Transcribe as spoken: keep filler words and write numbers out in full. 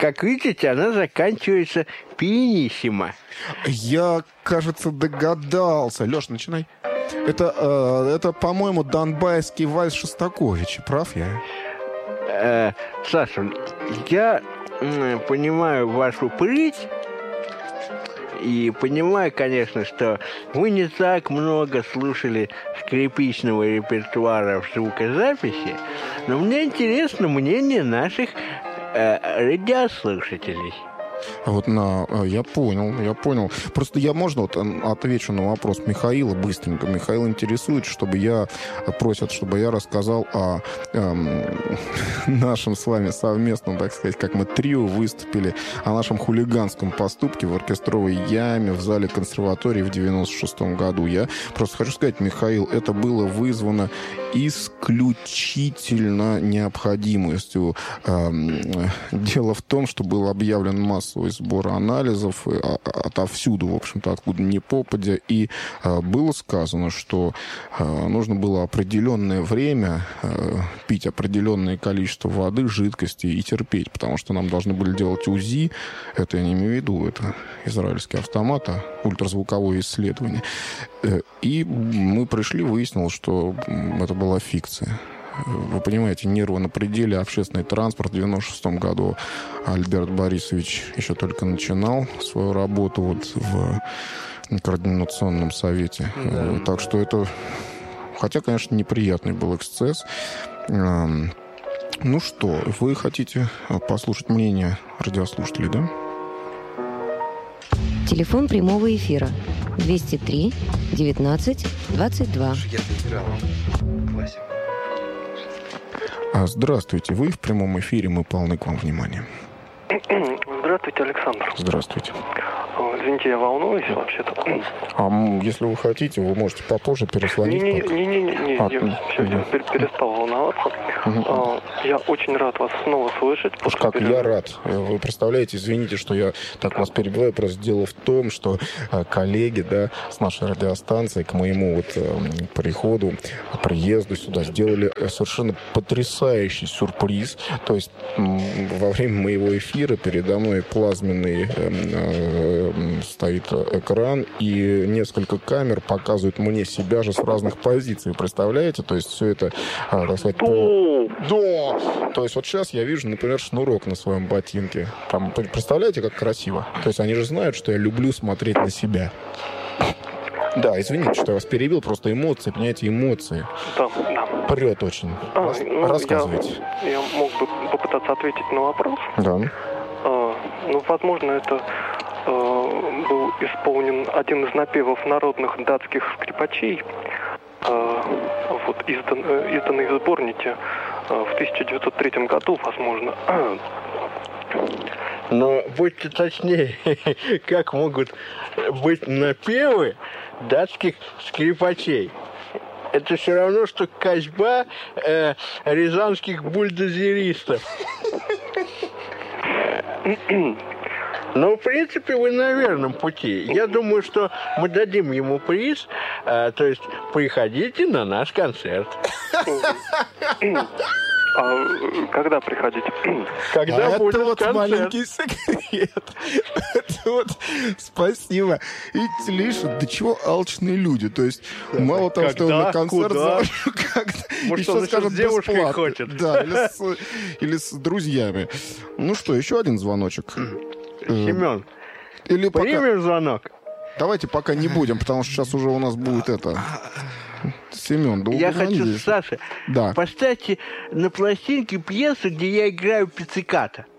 как видите, она заканчивается пианиссимо. Я, кажется, догадался. Лёш, начинай. Это, э, это, по-моему, донбайский вальс Шостаковича. Прав я? Э, Саша, я э, понимаю вашу прыть. И понимаю, конечно, что вы не так много слушали скрипичного репертуара в звукозаписи, но мне интересно мнение наших э, радиослушателей. Вот на, я понял, я понял. Просто я, можно вот отвечу на вопрос Михаила быстренько. Михаил интересует, чтобы я, просят, чтобы я рассказал о эм, нашем с вами совместном, так сказать, как мы трио выступили, о нашем хулиганском поступке в оркестровой яме в зале консерватории в девяносто шестом году. Я просто хочу сказать, Михаил, это было вызвано исключительно необходимостью. Эм, дело в том, что был объявлен массовый сбор анализов отовсюду, в общем-то, откуда ни попадя, и э, было сказано, что э, нужно было определенное время э, пить определенное количество воды, жидкости и терпеть, потому что нам должны были делать УЗИ, это я не имею в виду, это израильский автомат, а ультразвуковое исследование. Э, и мы пришли, выяснилось, что это была фикция. Вы понимаете, нервы на пределе, общественный транспорт. В девяносто шестом году Альберт Борисович еще только начинал свою работу вот в координационном совете. Да. Так что это... Хотя, конечно, неприятный был эксцесс. Ну что, вы хотите послушать мнение радиослушателей, да? Телефон прямого эфира двести три девятнадцать двадцать два. Здравствуйте, вы в прямом эфире, мы полны к вам внимания. Здравствуйте, Александр. Здравствуйте. Извините, я волнуюсь вообще-то. А если вы хотите, вы можете попозже перезвонить. Не-не-не, а, я все, я перестал волноваться. Угу. Я очень рад вас снова слышать. Уж как перерыва. Я рад. Вы представляете, извините, что я так вас перебиваю, просто дело в том, что коллеги, да, с нашей радиостанции к моему вот приходу, приезду сюда сделали совершенно потрясающий сюрприз. То есть во время моего эфира передо мной плазменный стоит экран, и несколько камер показывают мне себя же с разных позиций. Представляете? То есть все это, так сказать, по... Да! То есть вот сейчас я вижу, например, шнурок на своем ботинке. Там, представляете, как красиво? То есть они же знают, что я люблю смотреть на себя. Да, извините, что я вас перебил, просто эмоции, понимаете, эмоции. Да, да. Прет очень. А, Рас... ну, Рассказывайте. Я, я мог бы попытаться ответить на вопрос. Да. А, ну, возможно, это а, был исполнен один из напевов народных датских скрипачей, а, вот, издан, изданный в сборнике а, в тысяча девятьсот третьем году, возможно. Но будьте точнее, как могут быть напевы датских скрипачей? Это все равно, что косьба э, рязанских бульдозеристов. Но, в принципе, вы на верном пути. Я думаю, что мы дадим ему приз. Э, то есть, приходите на наш концерт. А когда приходить? Когда а будет это вот концерт. Маленький секрет. Это вот спасибо. Видите, лишь до чего алчные люди. То есть да, мало того, что он на концерт завожу, может, он еще с девушкой бесплатно. Хочет. Да, или с, или с друзьями. Ну что, еще один звоночек. Семен, или примем пока... звонок? Давайте пока не будем, потому что сейчас уже у нас будет это... Семен, да я хочу, здесь. Саша, да. поставьте на пластинке пьесу, где я играю пицциката.